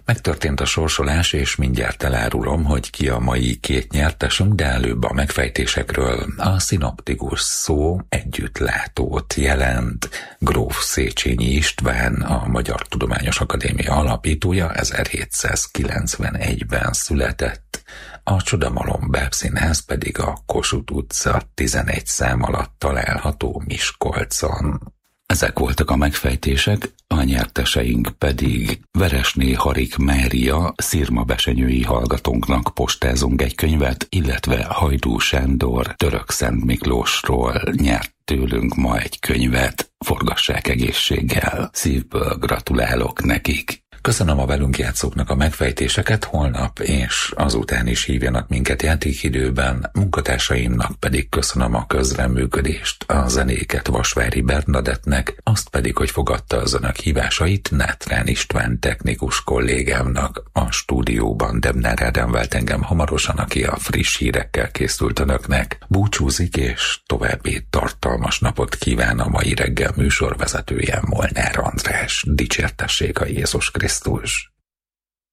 Megtörtént a sorsolás, és mindjárt elárulom, hogy ki a mai két nyertesünk, de előbb a megfejtésekről. A szinoptikus szó együttlátót jelent. Gróf Széchenyi István, a Magyar Tudományos Akadémia alapítója, 1791-ben született. A Csodamalom Bábszínház pedig a Kossuth utca 11 szám alatt található Miskolcon. Ezek voltak a megfejtések, a nyerteseink pedig Veresné Harik Mária szirmabesenyői hallgatónknak postázunk egy könyvet, illetve Hajdú Sándor Törökszent Miklósról nyert tőlünk ma egy könyvet. Forgassák egészséggel, szívből gratulálok nekik! Köszönöm a velünk játszóknak a megfejtéseket, holnap és azután is hívjanak minket játékidőben, munkatársaimnak pedig köszönöm a közreműködést, a zenéket Vasvári Bernadettnek, azt pedig, hogy fogadta az önök hívásait Nátrán István technikus kollégámnak. A stúdióban Debner Ádám vált engem hamarosan, aki a friss hírekkel készült önöknek. Búcsúzik, és további tartalmas napot kíván a mai reggel műsorvezetője, Molnár András. Dicsértessék a Jézus Krisztus!